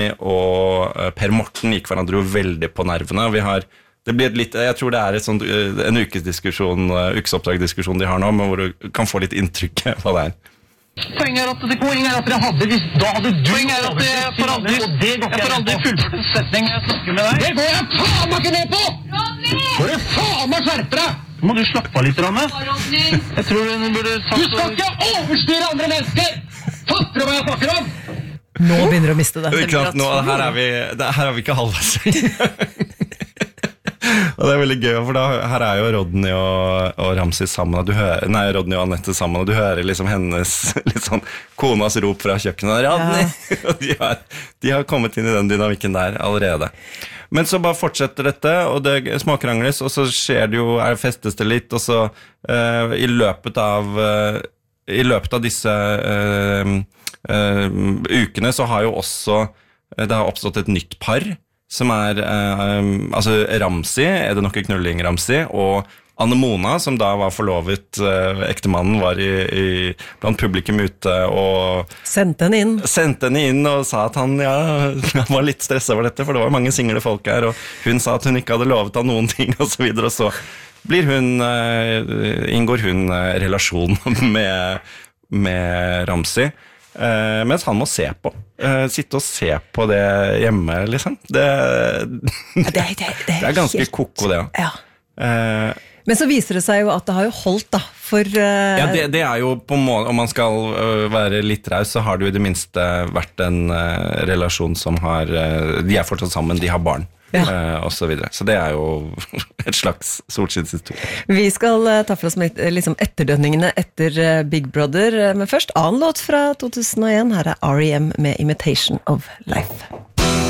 og Per Morten gikk hverandre jo veldig på nervene. Det blir jeg tror det et sånt, en ukesoppdragdiskusjon de har nå, men hvor du kan få litt inntrykk av hva det Poenget at dere hadde, da hadde du Poenget at jeg får aldri fullført en setning jeg snakker med deg. Det går jeg faen meg ikke ned på! Får du faen meg skjerpe deg! Må du slappe av litt, Ranne? Jeg tror du burde sagt... Du skal ikke overstyre andre mennesker! Fatter du hva jeg snakker om? Nå begynner du å miste det. Her er vi ikke halvveis. Og det veldig gøy, for her jo Rodney og Ramsey sammen, Rodney og Annette sammen, og du hører liksom hennes litt sånn konas rop fra kjøkkenet, Rodney! Og de har kommet inn i den dynamikken der allerede. Men så bare fortsetter dette, og det småkrangles, og så skjer det jo, festes det litt, og så i løpet av disse ukene så har jo også, det har oppstått et nytt par, som altså Ramsey, det nok en knulling Ramsey, og Anne Mona, som da var forlovet, ektemannen var blant publikum ute, og sendte henne inn og sa at han var litt stresset over dette, for det var mange single folk her, og hun sa at hun ikke hadde lovet av noen ting, og så videre, og så inngår hun relasjon med Ramsey, mens han må sitte og se på det hjemme, liksom. Det ganske koko, det. Ja. Men så viser det seg jo at det har jo holdt, da, for... Ja, det jo på en måte, om man skal være litt raus, så har det jo i det minste vært en relasjon som de fortsatt sammen, de har barn. Og så videre. Så det jo et slags solskinnshistorie. Vi skal ta for oss liksom etterdønningene etter Big Brother, men først annen låt fra 2001. Her R.E.M. med Imitation of Life.